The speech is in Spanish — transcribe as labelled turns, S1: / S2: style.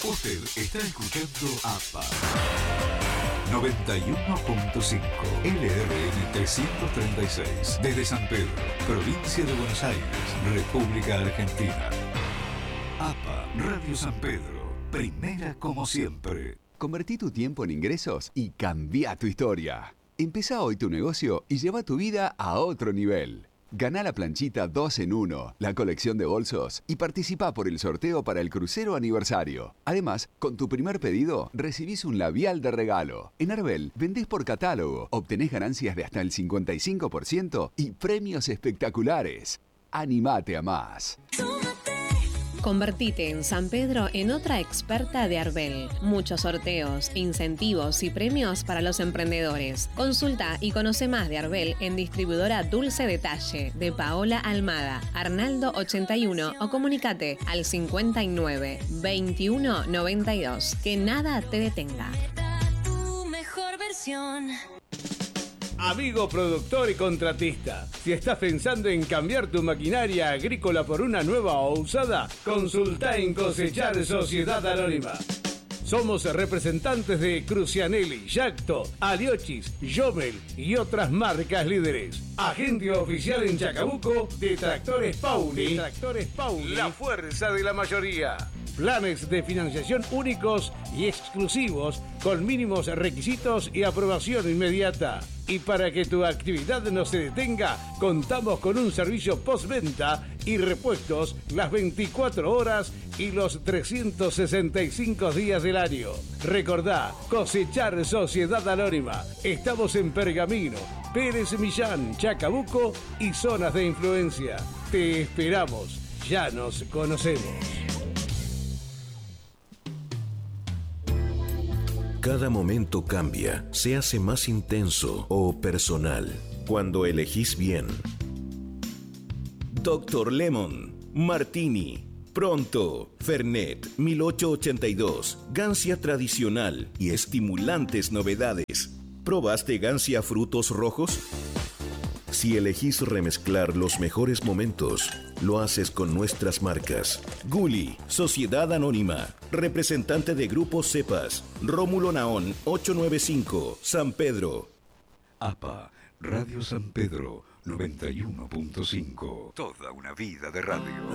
S1: Usted está escuchando APA 91.5 LRN 336 desde San Pedro, provincia de Buenos Aires, República Argentina. APA Radio San Pedro, primera como siempre.
S2: Convertí tu tiempo en ingresos y cambia tu historia. Empezá hoy tu negocio y lleva tu vida a otro nivel. Ganá la planchita 2 en 1, la colección de bolsos, y participá por el sorteo para el crucero aniversario. Además, con tu primer pedido, recibís un labial de regalo. En Arbel, vendés por catálogo, obtenés ganancias de hasta el 55% y premios espectaculares. ¡Animate a más!
S3: Convertite en San Pedro en otra experta de Arbel. Muchos sorteos, incentivos y premios para los emprendedores. Consulta y conoce más de Arbel en distribuidora Dulce Detalle de Paola Almada, Arnaldo 81 o comunicate al 59 21 92. Que nada te detenga.
S4: Tu mejor versión.
S5: Amigo productor y contratista, si estás pensando en cambiar tu maquinaria agrícola por una nueva o usada, consulta en Cosechar Sociedad Anónima. Somos representantes de Crucianelli, Yacto, Aliochis, Jomel y otras marcas líderes. Agente oficial en Chacabuco de Tractores Pauli. La fuerza de la mayoría. Planes de financiación únicos y exclusivos con mínimos requisitos y aprobación inmediata. Y para que tu actividad no se detenga, contamos con un servicio postventa y repuestos las 24 horas y los 365 días del año. Recordá, Cosechar Sociedad Anónima. Estamos en Pergamino, Pérez Millán, Chacabuco y zonas de influencia. Te esperamos. Ya nos conocemos.
S6: Cada momento cambia, se hace más intenso o personal cuando elegís bien. Dr. Lemon, Martini, Pronto, Fernet, 1882, Gancia tradicional y estimulantes novedades. ¿Probaste Gancia frutos rojos? Si elegís remezclar los mejores momentos, lo haces con nuestras marcas. Guli, Sociedad Anónima, representante de Grupo Cepas, Rómulo Naón, 895, San Pedro.
S1: APA Radio San Pedro 91.5. Toda una vida de radio.